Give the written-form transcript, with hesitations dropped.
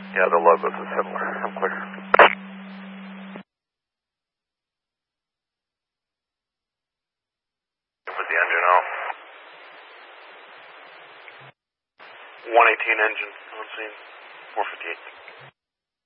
Yeah, the logos are similar. I'm clear. With the engine out. 118 engine on scene. 458.